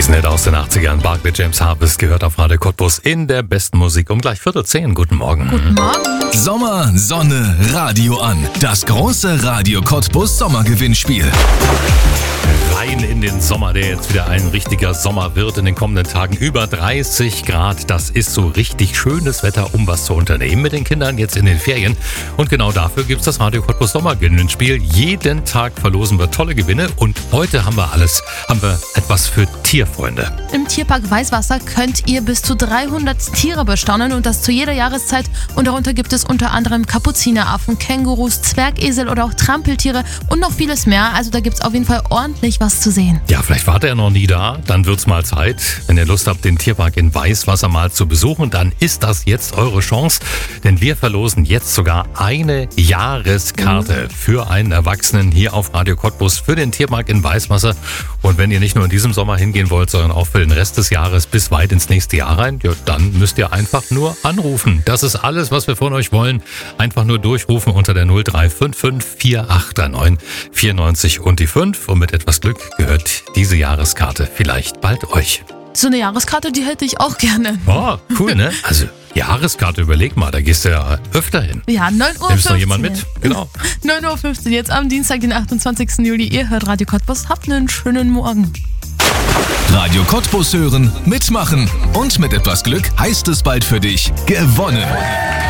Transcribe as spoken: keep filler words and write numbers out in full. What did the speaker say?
Diesen Hit aus den achtzigern, Barclay James Harvest, gehört auf Radio Cottbus in der besten Musik um gleich Viertel zehn. Guten Morgen. Guten Morgen. Sommer, Sonne, Radio an. Das große Radio Cottbus Sommergewinnspiel. Rein in den Sommer, der jetzt wieder ein richtiger Sommer wird in den kommenden Tagen. Über dreißig Grad, das ist so richtig schönes Wetter, um was zu unternehmen mit den Kindern jetzt in den Ferien. Und genau dafür gibt es das Radio Cottbus Sommergewinnspiel. Jeden Tag verlosen wir tolle Gewinne und heute haben wir alles, haben wir etwas für Tierfreunde. Im Tierpark Weißwasser könnt ihr bis zu dreihundert Tiere bestaunen und das zu jeder Jahreszeit. Und darunter gibt es unter anderem Kapuzineraffen, Kängurus, Zwergesel oder auch Trampeltiere und noch vieles mehr. Also da gibt es auf jeden Fall ordentlich was zu sehen. Ja, vielleicht wart ihr noch nie da, dann wird's mal Zeit. Wenn ihr Lust habt, den Tierpark in Weißwasser mal zu besuchen, dann ist das jetzt eure Chance. Denn wir verlosen jetzt sogar eine Jahreskarte für einen Erwachsenen hier auf Radio Cottbus für den Tierpark in Weißwasser. Und wenn ihr nicht nur in diesem Sommer hingehen wollt, sondern auch für den Rest des Jahres bis weit ins nächste Jahr rein, ja, dann müsst ihr einfach nur anrufen. Das ist alles, was wir von euch wollen. Einfach nur durchrufen unter der null drei fünf fünf vier acht drei neun vier neun und die fünf. Und mit etwas Glück gehört diese Jahreskarte vielleicht bald euch. So eine Jahreskarte, die hätte ich auch gerne. Oh, cool, ne? Also Jahreskarte, überleg mal, da gehst du ja öfter hin. Ja, neun Uhr fünfzehn. Nimmst noch jemand mit? Genau. neun Uhr fünfzehn, jetzt am Dienstag, den achtundzwanzigsten Juli. Ihr hört Radio Cottbus. Habt einen schönen Morgen. Radio Cottbus hören, mitmachen und mit etwas Glück heißt es bald für dich gewonnen.